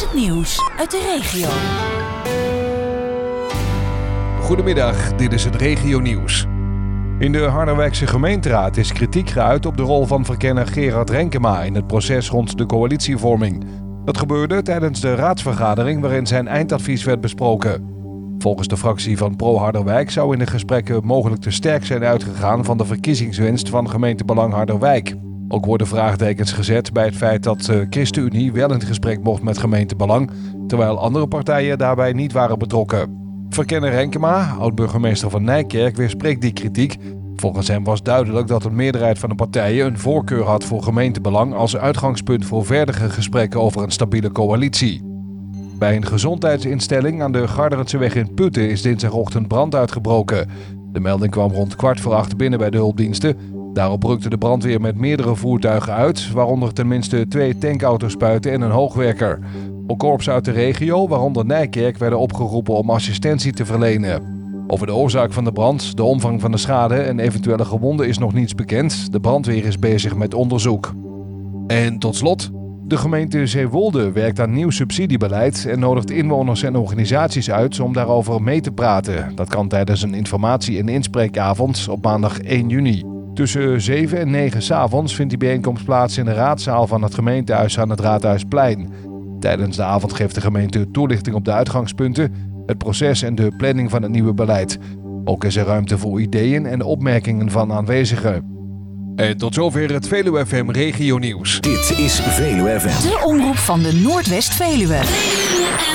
is het nieuws uit de regio. Goedemiddag, dit is het regionieuws. In de Harderwijkse gemeenteraad is kritiek geuit op de rol van verkenner Gerard Renkema in het proces rond de coalitievorming. Dat gebeurde tijdens de raadsvergadering waarin zijn eindadvies werd besproken. Volgens de fractie van Pro Harderwijk zou in de gesprekken mogelijk te sterk zijn uitgegaan van de verkiezingswinst van gemeentebelang Harderwijk. Ook worden vraagtekens gezet bij het feit dat de ChristenUnie wel in het gesprek mocht met gemeentebelang, terwijl andere partijen daarbij niet waren betrokken. Verkenner Renkema, oud-burgemeester van Nijkerk, weerspreekt die kritiek. Volgens hem was duidelijk dat een meerderheid van de partijen een voorkeur had voor gemeentebelang als uitgangspunt voor verdere gesprekken over een stabiele coalitie. Bij een gezondheidsinstelling aan de Garderenseweg in Putten is dinsdagochtend brand uitgebroken. De melding kwam rond 7:15 binnen bij de hulpdiensten. Daarop rukte de brandweer met meerdere voertuigen uit, waaronder tenminste 2 tankauto's-spuiten en een hoogwerker. Ook korpsen uit de regio, waaronder Nijkerk, werden opgeroepen om assistentie te verlenen. Over de oorzaak van de brand, de omvang van de schade en eventuele gewonden is nog niets bekend. De brandweer is bezig met onderzoek. En tot slot, de gemeente Zeewolde werkt aan nieuw subsidiebeleid en nodigt inwoners en organisaties uit om daarover mee te praten. Dat kan tijdens een informatie- en inspreekavond op maandag 1 juni. Tussen 7 en 9 s'avonds vindt die bijeenkomst plaats in de raadzaal van het gemeentehuis aan het Raadhuisplein. Tijdens de avond geeft de gemeente toelichting op de uitgangspunten, het proces en de planning van het nieuwe beleid. Ook is er ruimte voor ideeën en opmerkingen van aanwezigen. En tot zover het Veluwe FM Regio Nieuws. Dit is Veluwe FM. De omroep van de Noordwest-Veluwe.